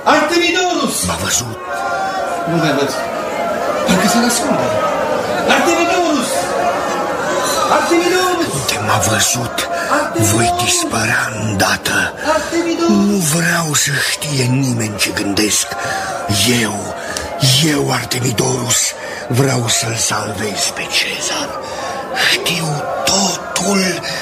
Artemidorus! M-a văzut. Nu mai văd. Parcă se ascunde. Artemidorus! Artemidorus! Uite, m-a văzut. Voi dispărea îndată. Nu vreau să știe nimeni ce gândesc. Eu, Artemidorus, vreau să-l salvez pe Cezar. Știu totul.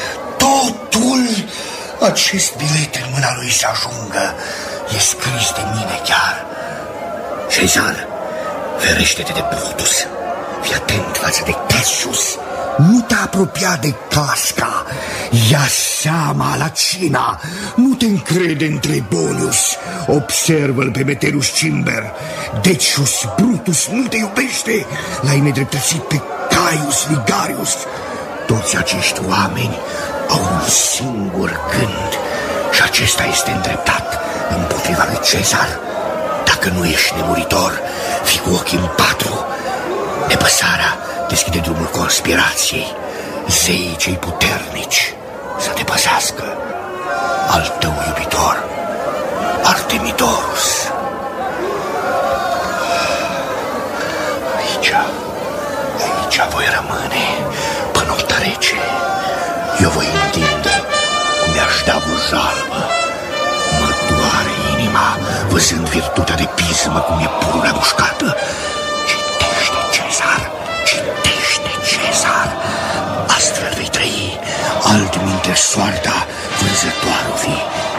Acest bilet în mâna lui să ajungă e scris de mine chiar. Cezar, ferește-te de Brutus. Fii atent față de Cassius. Nu te apropia de Casca. Ia seama la cina. Nu te încrede în Trebonius. Observă-l pe Metellus Cimber. Decius Brutus nu te iubește. L-ai nedreptățit pe Caius Ligarius. Toți acești oameni au un singur gând și acesta este îndreptat împotriva lui Cezar. Dacă nu ești nemuritor, fii cu ochii în patru. Nepăsarea deschide drumul conspirației. Zeii cei puternici să te păzească. Al tău iubitor, Artemidorus. Aici voi rămâne până noaptea rece. Eu voi întinde cum mi-aș da vujalbă. Mă doare inima văzând virtutea de pismă cum e pururea mușcată. Citește, Cezar. Astfel vei trăi, altminte soarta vânzătoară fi.